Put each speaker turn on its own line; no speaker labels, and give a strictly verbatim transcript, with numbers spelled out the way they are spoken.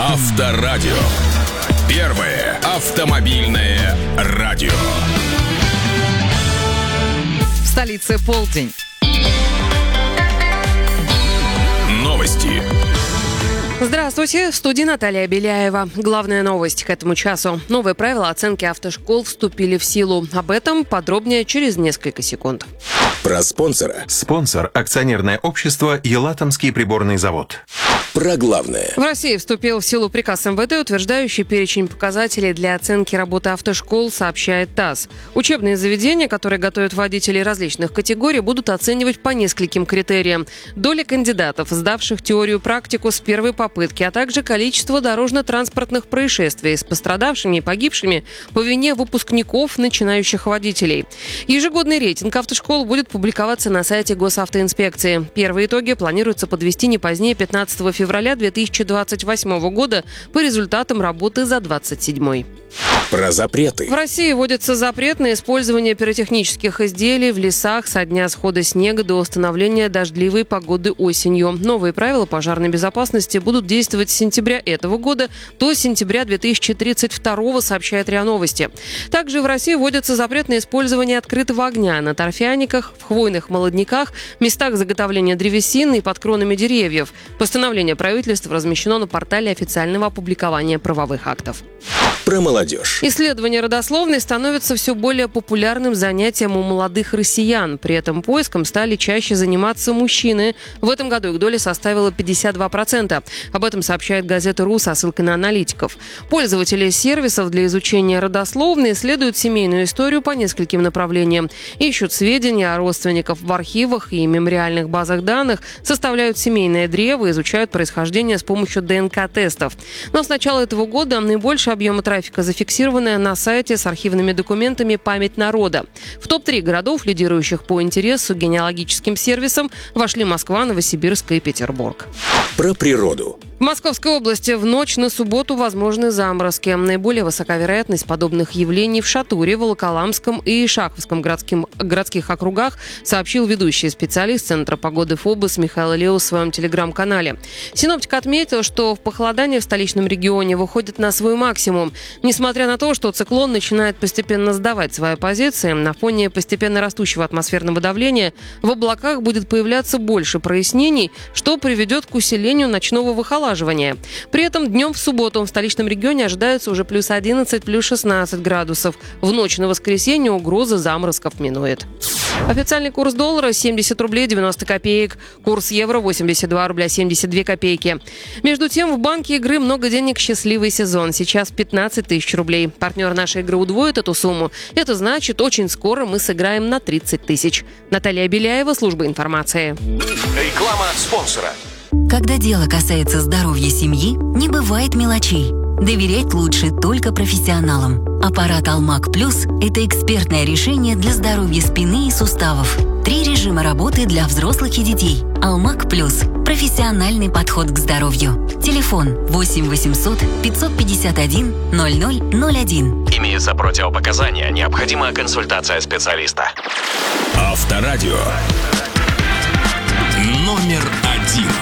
Авторадио. Первое автомобильное радио.
В столице полдень.
Новости.
Здравствуйте, в студии Наталья Беляева. Главная новость к этому часу. Новые правила оценки автошкол вступили в силу. Об этом подробнее через несколько секунд.
Про спонсора.
Спонсор – акционерное общество «Елатомский приборный завод».
Про главное.
В России вступил в силу приказ эм вэ дэ, утверждающий перечень показателей для оценки работы автошкол, сообщает ТАСС. Учебные заведения, которые готовят водителей различных категорий, будут оценивать по нескольким критериям. Доля кандидатов, сдавших теорию и практику с первой попытки, а также количество дорожно-транспортных происшествий с пострадавшими и погибшими по вине выпускников, начинающих водителей. Ежегодный рейтинг автошкол будет публиковаться на сайте госавтоинспекции. Первые итоги планируется подвести не позднее пятнадцатого февраля две тысячи двадцать восьмого года по результатам работы за двадцать седьмой.
Про запреты.
В России вводится запрет на использование пиротехнических изделий в лесах со дня схода снега до установления дождливой погоды осенью. Новые правила пожарной безопасности будут действовать с сентября этого года до сентября две тысячи тридцать второго, сообщает РИА Новости. Также в России вводится запрет на использование открытого огня на торфяниках, в хвойных молодняках, местах заготовления древесины и под кронами деревьев. Постановление правительства размещено на портале официального опубликования правовых актов.
Про молодежь.
Исследование родословной становится все более популярным занятием у молодых россиян. При этом поиском стали чаще заниматься мужчины. В этом году их доля составила пятьдесят два процента. Об этом сообщает газета РУ со ссылкой на аналитиков. Пользователи сервисов для изучения родословной исследуют семейную историю по нескольким направлениям. Ищут сведения о родственниках в архивах и мемориальных базах данных, составляют семейное древо, изучают происхождение с помощью дэ эн ка-тестов. Но с начала этого года наибольший объем трафика зафиксированная на сайте с архивными документами «Память народа». В топ три городов, лидирующих по интересу генеалогическим сервисам, вошли Москва, Новосибирск и Петербург.
Про природу.
В Московской области в ночь на субботу возможны заморозки. Наиболее высока вероятность подобных явлений в Шатуре, Волоколамском и Шаховском городским, городских округах, сообщил ведущий специалист Центра погоды ФОБОС Михаил Леус в своем телеграм-канале. Синоптик отметил, что в похолодание в столичном регионе выходит на свой максимум. Несмотря на то, что циклон начинает постепенно сдавать свои позиции, на фоне постепенно растущего атмосферного давления в облаках будет появляться больше прояснений, что приведет к усилению ночного выхолаживания. При этом днем в субботу в столичном регионе ожидается уже плюс одиннадцать, плюс шестнадцать градусов. В ночь на воскресенье угроза заморозков минует. Официальный курс доллара – семьдесят рублей девяносто копеек. Курс евро – восемьдесят два рубля семьдесят две копейки. Между тем, в банке игры «Много денег. Счастливый сезон». Сейчас пятнадцать тысяч рублей. Партнер нашей игры удвоит эту сумму. Это значит, очень скоро мы сыграем на тридцать тысяч. Наталья Беляева, служба информации.
Реклама спонсора.
Когда дело касается здоровья семьи, не бывает мелочей. Доверять лучше только профессионалам. Аппарат «Алмак Плюс» – это экспертное решение для здоровья спины и суставов. Три режима работы для взрослых и детей. «Алмак Плюс» – профессиональный подход к здоровью. Телефон восемь восемьсот пятьсот пятьдесят один ноль ноль ноль один.
Имеются противопоказания, необходима консультация специалиста.
Авторадио. Номер один.